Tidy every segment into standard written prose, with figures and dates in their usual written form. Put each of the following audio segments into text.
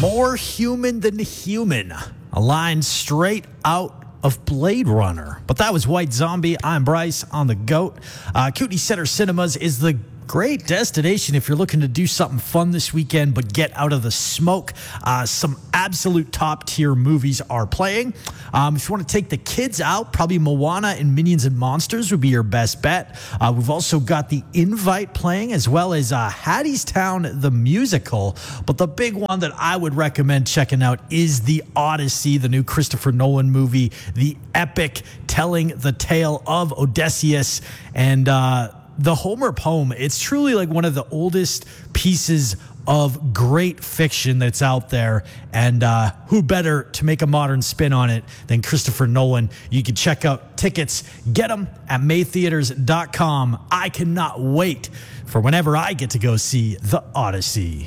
More human than human. A line straight out of Blade Runner. But that was White Zombie. I'm Bryce on the GOAT. Kootenai Center Cinemas is the great destination if you're looking to do something fun this weekend but get out of the smoke. Some absolute top tier movies are playing. If you want to take the kids out, probably Moana and Minions and Monsters would be your best bet. We've also got The Invite playing, as well as Hadestown the musical. But the big one that I would recommend checking out is The Odyssey, the new Christopher Nolan movie, the epic telling the tale of Odysseus and the Homer poem. It's truly like one of the oldest pieces of great fiction that's out there, and who better to make a modern spin on it than Christopher Nolan. You can check out tickets, get them at maytheaters.com. I cannot wait for whenever I get to go see The Odyssey.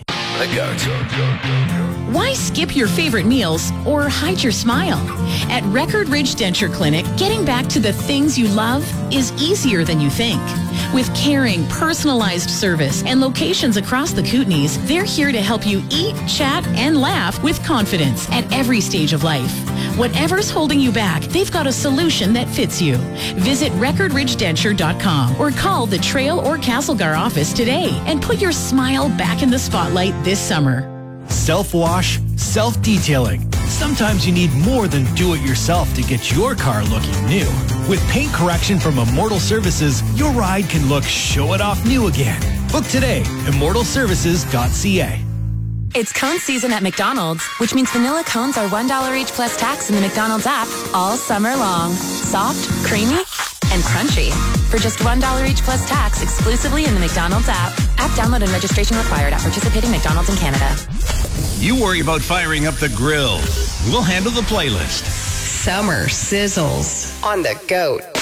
Why skip your favorite meals or hide your smile? At Record Ridge Denture Clinic, getting back to the things you love is easier than you think. With caring, personalized service and locations across the Kootenays, they're here to help you eat, chat, and laugh with confidence at every stage of life. Whatever's holding you back, they've got a solution that fits you. Visit recordridgedenture.com or call the Trail or Castlegar office today and put your smile back in the spotlight this summer. Self-wash, self-detailing. Sometimes you need more than do-it-yourself to get your car looking new. With paint correction from Immortal Services, your ride can look show-it-off new again. Book today, immortalservices.ca. It's cone season at McDonald's, which means vanilla cones are $1 each plus tax in the McDonald's app all summer long. Soft, creamy, and crunchy. For just $1 each plus tax exclusively in the McDonald's app. App download and registration required at participating McDonald's in Canada. You worry about firing up the grill. We'll handle the playlist. Summer sizzles on the GOAT.